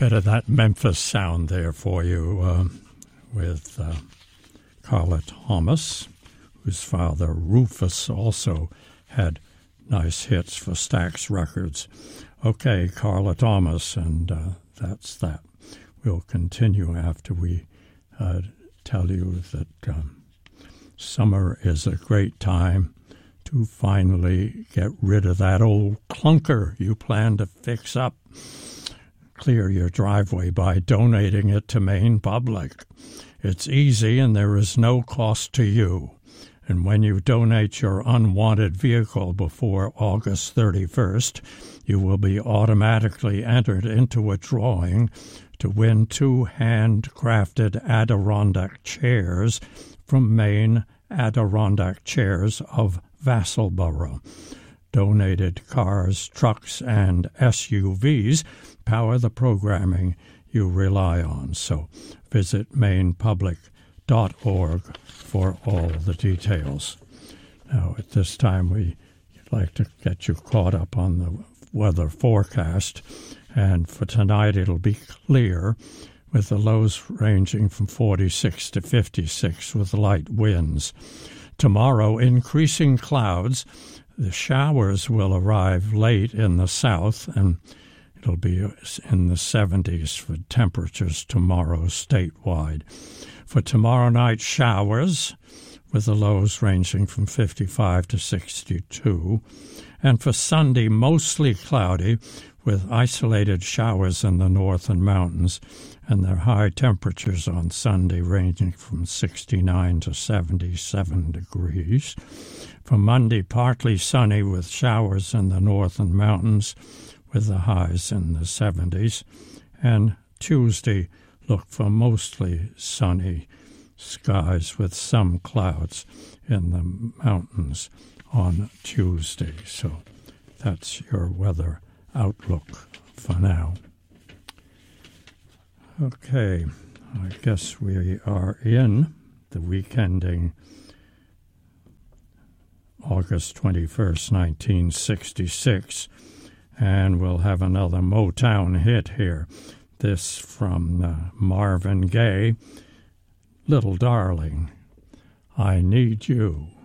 bit of that Memphis sound there for you with Carla Thomas, whose father Rufus also had nice hits for Stax Records. Okay, Carla Thomas, and that's that. We'll continue after we tell you that summer is a great time to finally get rid of that old clunker you plan to fix up. Clear your driveway by donating it to Maine Public. It's easy and there is no cost to you. And when you donate your unwanted vehicle before August 31st, you will be automatically entered into a drawing to win 2 handcrafted Adirondack chairs from Maine Adirondack Chairs of Vassalboro. Donated cars, trucks, and SUVs power the programming you rely on. So visit mainepublic.org for all the details. Now, at this time, we'd like to get you caught up on the weather forecast. And for tonight, it'll be clear, with the lows ranging from 46 to 56 with light winds. Tomorrow, increasing clouds. The showers will arrive late in the south, and it'll be in the 70s for temperatures tomorrow statewide. For tomorrow night, showers, with the lows ranging from 55 to 62. And for Sunday, mostly cloudy, with isolated showers in the north and mountains, and their high temperatures on Sunday ranging from 69 to 77 degrees. For Monday, partly sunny with showers in the north and mountains, with the highs in the 70s. And Tuesday, look for mostly sunny skies with some clouds in the mountains on Tuesday. So that's your weather outlook for now. Okay, I guess we are in the week ending August 21st, 1966, and we'll have another Motown hit here. This from Marvin Gaye, Little Darling, I Need You.